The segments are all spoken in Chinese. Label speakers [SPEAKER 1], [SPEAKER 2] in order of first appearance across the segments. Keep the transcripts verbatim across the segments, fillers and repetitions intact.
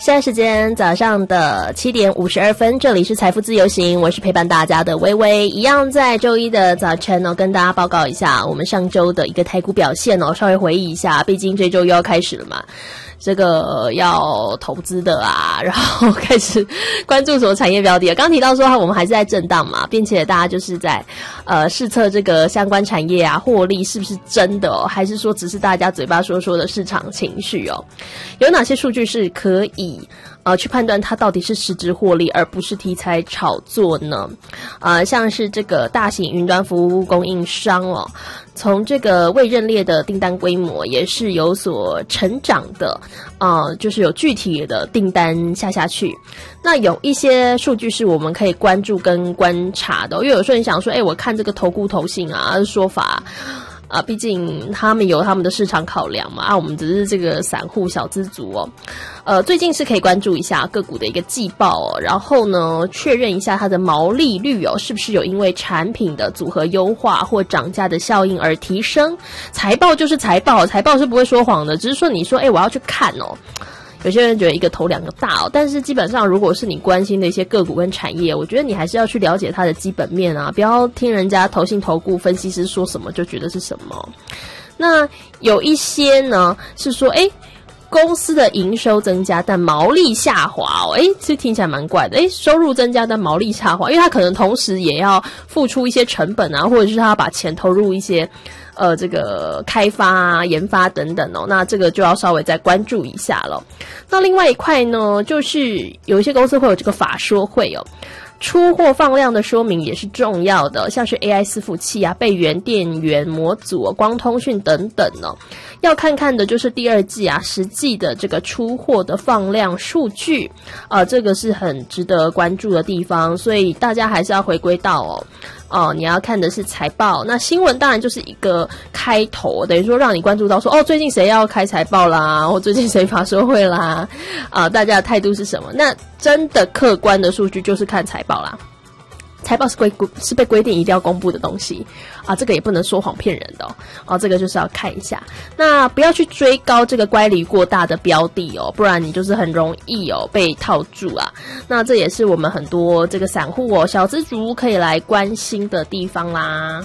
[SPEAKER 1] 现在时间早上的七点五十二分，这里是财富自由行，我是陪伴大家的微微，一样在周一的早晨哦，跟大家报告一下我们上周的一个台股表现哦，稍微回忆一下，毕竟这周又要开始了嘛。这个要投资的啊，然后开始关注什么产业标的。刚提到说我们还是在震荡嘛，并且大家就是在呃试测这个相关产业啊获利是不是真的哦，还是说只是大家嘴巴说说的市场情绪哦？有哪些数据是可以呃去判断它到底是实质获利而不是题材炒作呢？呃，像是这个大型云端服务供应商哦，从这个未认列的订单规模也是有所成长的，呃，就是有具体的订单下下去。那有一些数据是我们可以关注跟观察的，因为有时候你想说，哎，我看这个投顾投信啊说法。啊，毕竟他们有他们的市场考量嘛，啊，我们只是这个散户小资族哦。呃，最近是可以关注一下个股的一个季报哦，然后呢，确认一下它的毛利率哦，是不是有因为产品的组合优化或涨价的效应而提升。财报就是财报，财报是不会说谎的，只是说你说，哎，我要去看哦。有些人觉得一个头两个大哦，但是基本上如果是你关心的一些个股跟产业，我觉得你还是要去了解它的基本面啊，不要听人家投信投顾分析师说什么就觉得是什么。那有一些呢是说，诶公司的营收增加但毛利下滑哦，诶这听起来蛮怪的，诶收入增加但毛利下滑，因为他可能同时也要付出一些成本啊，或者是他把钱投入一些呃，这个开发啊、研发等等哦，那这个就要稍微再关注一下了。那另外一块呢，就是有一些公司会有这个法说会哦，出货放量的说明也是重要的，像是 A I 伺服器啊、备源电源模组、光通讯等等哦，要看看的就是第二季啊实际的这个出货的放量数据，呃，这个是很值得关注的地方，所以大家还是要回归到哦。哦，你要看的是财报，那新闻当然就是一个开头，等于说让你关注到说，哦，最近谁要开财报啦，或最近谁法说会啦，啊、呃，大家的态度是什么？那真的客观的数据就是看财报啦。财报是规是被规定一定要公布的东西啊，这个也不能说谎骗人的哦，哦，这个就是要看一下。那不要去追高这个乖离过大的标的哦，不然你就是很容易哦被套住啊。那这也是我们很多这个散户哦、小资族可以来关心的地方啦。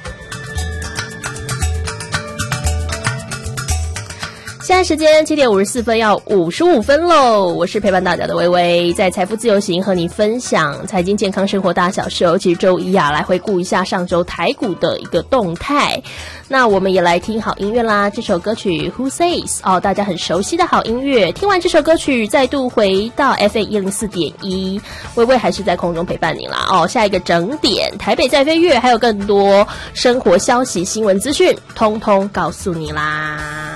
[SPEAKER 1] 现在时间七点五十四分，要五十五分喽！我是陪伴大家的微微，在财富自由行和你分享财经健康生活大小事。尤其是周一啊，来回顾一下上周台股的一个动态。那我们也来听好音乐啦，这首歌曲 Who Says 哦，大家很熟悉的好音乐。听完这首歌曲，再度回到 F A 一零四点一，微微还是在空中陪伴你啦哦。下一个整点，台北在飞跃，还有更多生活消息、新闻资讯，通通告诉你啦。